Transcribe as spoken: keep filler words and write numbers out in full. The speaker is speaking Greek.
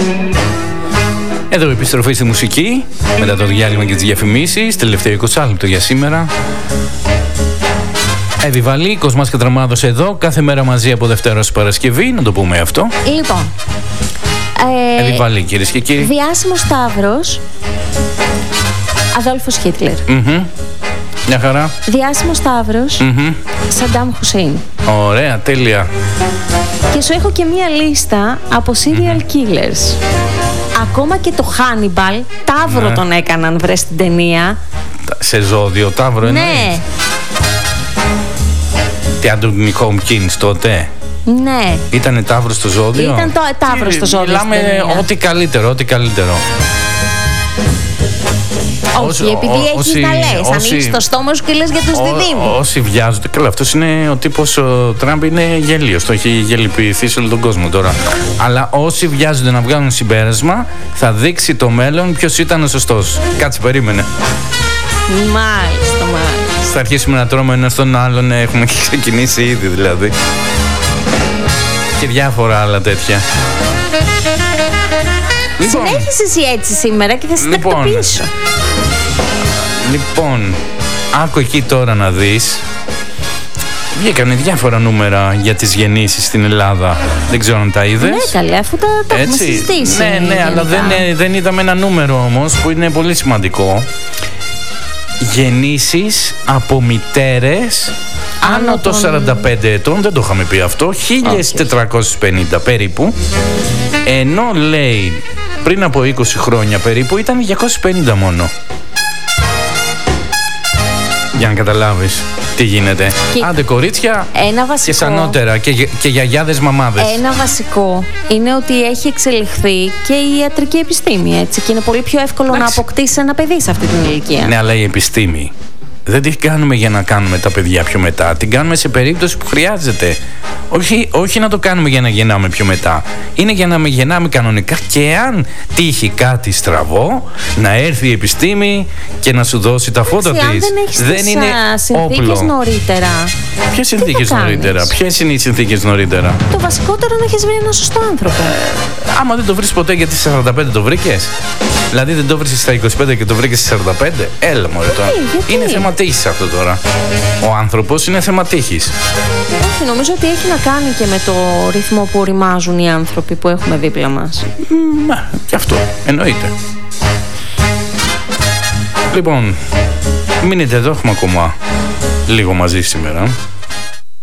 Εδώ επιστροφή στη μουσική, μετά το διάλειμμα και τις διαφημίσεις, τελευταίο είκοσι λεπτό για σήμερα. Εύη Βαλή, Κοσμάς Κατραμάδος εδώ, κάθε μέρα μαζί από Δευτέρα ως Παρασκευή, να το πούμε αυτό. Λοιπόν, ε, Εύη Βαλή, κυρίες και κύριοι. Διάσημος Σταύρος, Αδόλφος Χίτλερ. Mm-hmm. Μια χαρά. Διάσημος Σταύρος, mm-hmm. Σαντάμ Χουσέιν. Ωραία, τέλεια. Και σου έχω και μια λίστα από serial mm-hmm. killers. Ακόμα και το Hannibal, Ταύρο ναι. τον έκαναν, βρε, στην ταινία. Σε ζώδιο, Ταύρο εννοείς. Ναι. Τι Άντωνι Χόμκινς τότε. Ναι. Ήτανε Ταύρο στο ζώδιο. Ήταν το Ταύρο στο ζώδιο. Μιλάμε ό,τι καλύτερο, ό,τι καλύτερο. Όχι, επειδή έχει τα λες. Ανοίγεις το στόμα σου και λες για τους διδύμους. Όσοι βιάζονται. Καλά, αυτός είναι ο τύπος, ο Τραμπ είναι γελίος. Το έχει γελιοποιηθεί σε όλο τον κόσμο τώρα. Αλλά όσοι βιάζονται να βγάλουν συμπέρασμα, θα δείξει το μέλλον ποιος ήταν ο σωστός. Κάτσε, περίμενε. Μάλιστα, μάλιστα. Θα αρχίσουμε να τρώμε ένα στον άλλον. Έχουμε ξεκινήσει ήδη δηλαδή. Και διάφορα άλλα τέτοια. Λοιπόν, συνέχισε εσύ έτσι σήμερα και θα σε λοιπόν, τακτοποιήσω. Λοιπόν, άκου εκεί τώρα να δεις. Βγήκανε διάφορα νούμερα για τις γεννήσεις στην Ελλάδα. Δεν ξέρω αν τα είδες. Ναι, καλέ, αφού τα, τα έχουμε συζητήσει. Ναι, ναι, αλλά δεν, δεν είδαμε ένα νούμερο όμως που είναι πολύ σημαντικό. Γεννήσεις από μητέρες άνω των σαράντα πέντε ετών. Δεν το είχαμε πει αυτό. χίλια τετρακόσιες πενήντα περίπου. Ενώ λέει πριν από είκοσι χρόνια περίπου ήταν διακόσιες πενήντα μόνο. Για να καταλάβεις τι γίνεται. Κοίτα, άντε κορίτσια ένα βασικό, και σανότερα και, και γιαγιάδες μαμάδες. Ένα βασικό είναι ότι έχει εξελιχθεί και η ιατρική επιστήμη, έτσι, και είναι πολύ πιο εύκολο Άξι. να αποκτήσει ένα παιδί σε αυτή την ηλικία. Ναι, αλλά η επιστήμη δεν την κάνουμε για να κάνουμε τα παιδιά πιο μετά. Την κάνουμε σε περίπτωση που χρειάζεται. Όχι, όχι να το κάνουμε για να γεννάμε πιο μετά. Είναι για να γεννάμε κανονικά και αν τύχει κάτι στραβό, να έρθει η επιστήμη και να σου δώσει τα φώτα της. Αν δεν έχεις δεν είναι συνθήκες νωρίτερα. Ποιες συνθήκες νωρίτερα, ποιες είναι οι συνθήκες νωρίτερα. Το βασικότερο να έχεις βρει έναν σωστό άνθρωπο. Ε, άμα δεν το βρεις ποτέ, γιατί στις σαράντα πέντε το βρήκες. Δηλαδή δεν το βρήκες στα είκοσι πέντε και το βρήκες στις σαράντα πέντε. Έλα μωρέ τώρα. Είναι θέμα τύχης αυτό τώρα. Ο άνθρωπος είναι θέμα τύχης. Όχι, νομίζω ότι έχει να κάνει και με το ρυθμό που οριμάζουν οι άνθρωποι που έχουμε δίπλα μας. Μα, και αυτό, εννοείται. Λοιπόν, μείνετε εδώ, έχουμε ακόμα λίγο μαζί σήμερα.